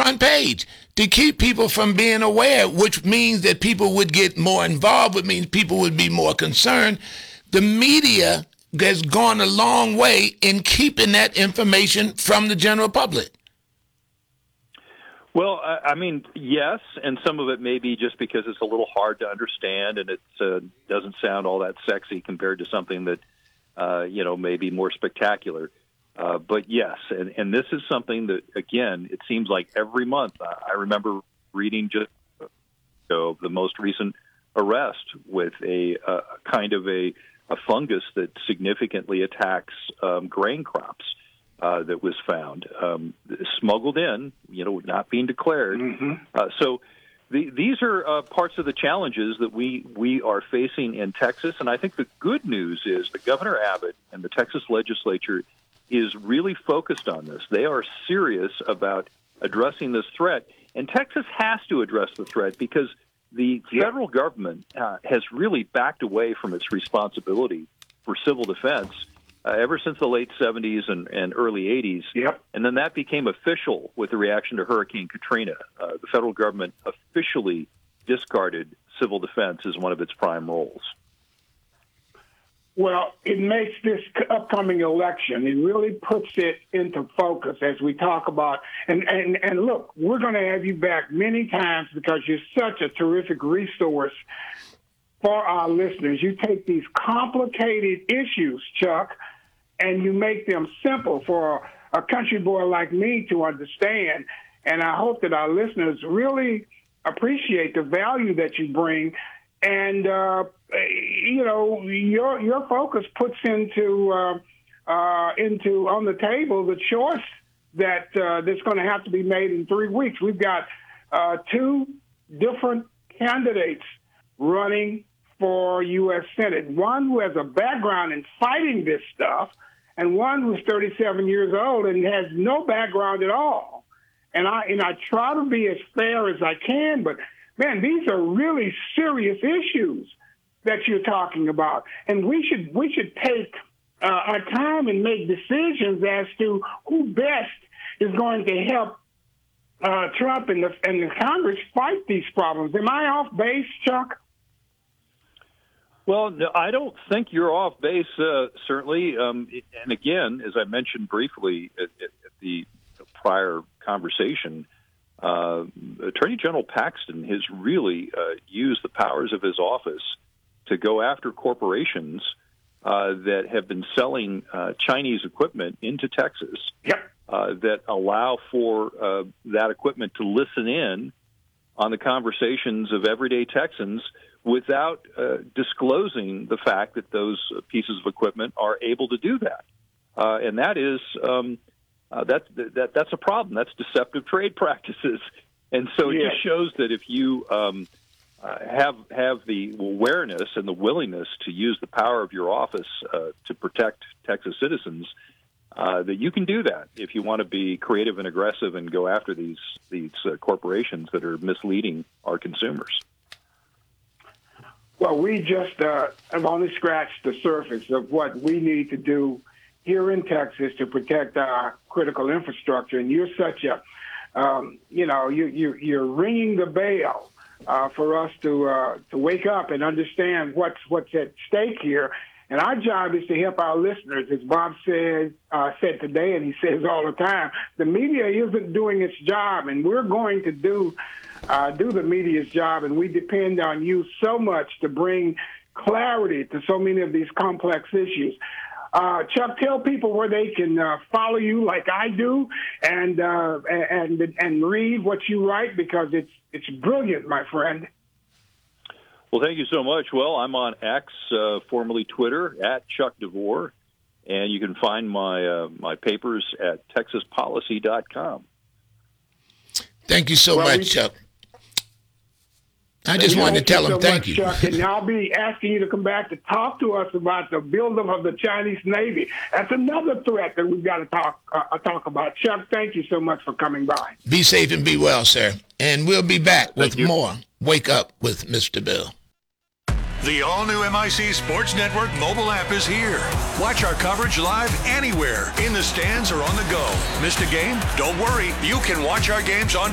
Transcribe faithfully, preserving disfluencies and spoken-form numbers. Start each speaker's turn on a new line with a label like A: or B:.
A: front page to keep people from being aware, which means that people would get more involved, which means people would be more concerned. The media has gone a long way in keeping that information from the general public.
B: Well, I mean, yes, and some of it may be just because it's a little hard to understand and it uh, doesn't sound all that sexy compared to something that, uh, you know, may be more spectacular. Uh, but yes, and, and this is something that, again, it seems like every month. I remember reading just you know, the most recent arrest with a uh, kind of a, a fungus that significantly attacks um, grain crops. Uh, that was found, um, smuggled in, you know, not being declared. Mm-hmm. Uh, so the, these are uh, parts of the challenges that we, we are facing in Texas. And I think the good news is that Governor Abbott and the Texas legislature is really focused on this. They are serious about addressing this threat. And Texas has to address the threat because the yep. federal government uh, has really backed away from its responsibility for civil defense Uh, ever since the late seventies and, and early eighties.
C: Yep.
B: And then that became official with the reaction to Hurricane Katrina. Uh, the federal government officially discarded civil defense as one of its prime roles.
C: Well, it makes this upcoming election, it really puts it into focus as we talk about. And, and, and look, we're going to have you back many times because you're such a terrific resource for our listeners. You take these complicated issues, Chuck, and you make them simple for a country boy like me to understand. And I hope that our listeners really appreciate the value that you bring. And, uh, you know, your your focus puts into, uh, uh, into on the table the choice that uh, that's going to have to be made in three weeks. We've got uh, two different candidates running for U S Senate, one who has a background in fighting this stuff and one who's thirty-seven years old and has no background at all. And I and I try to be as fair as I can, but, man, these are really serious issues that you're talking about. And we should we should take uh, our time and make decisions as to who best is going to help uh, Trump and the, and the Congress fight these problems. Am I off base, Chuck?
B: Well, no, I don't think you're off base, uh, certainly. Um, and again, as I mentioned briefly at, at the prior conversation, uh, Attorney General Paxton has really uh, used the powers of his office to go after corporations uh, that have been selling uh, Chinese equipment into Texas
C: yep.
B: uh, that allow for uh, that equipment to listen in on the conversations of everyday Texans without uh, disclosing the fact that those pieces of equipment are able to do that. Uh, and that is, um, uh, that, that, that's a problem. That's deceptive trade practices. And so it
C: yes.
B: just shows that if you um, uh, have, have the awareness and the willingness to use the power of your office uh, to protect Texas citizens, uh, that you can do that if you want to be creative and aggressive and go after these, these uh, corporations that are misleading our consumers.
C: Well, we just uh, have only scratched the surface of what we need to do here in Texas to protect our critical infrastructure. And you're such a, um, you know, you, you, you're ringing the bell uh, for us to uh, to wake up and understand what's what's at stake here. And our job is to help our listeners, as Bob said uh, said today, and he says all the time. The media isn't doing its job, and we're going to do. Uh, do the media's job, and we depend on you so much to bring clarity to so many of these complex issues. Uh, Chuck, tell people where they can uh, follow you like I do and, uh, and and read what you write, because it's it's brilliant, my friend.
B: Well, thank you so much. Well, I'm on X, uh, formerly Twitter, at Chuck DeVore, and you can find my uh, my papers at texas policy dot com.
A: Thank you so
C: well,
A: much,
C: we-
A: Chuck. I just wanted to tell him
C: so
A: thank
C: much,
A: you.
C: Chuck, and I'll be asking you to come back to talk to us about the buildup of the Chinese Navy. That's another threat that we've got to talk uh, talk about. Chuck, thank you so much for coming by.
A: Be safe and be well, sir. And we'll be back with
B: Thank you.
A: more Wake Up with Mister Bill.
D: The all-new M I C Sports Network mobile app is here. Watch our coverage live anywhere, in the stands or on the go. Missed a game? Don't worry. You can watch our games on